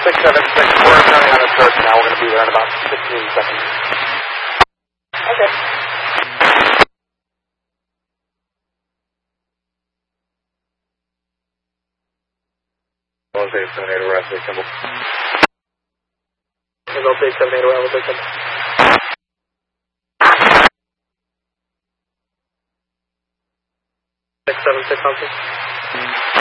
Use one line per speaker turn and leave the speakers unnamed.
676, we're turning on the church now. We're going to be there in about 15 seconds. Okay. Los 878 around, take symbol. Los 878 around, take symbol. 676 on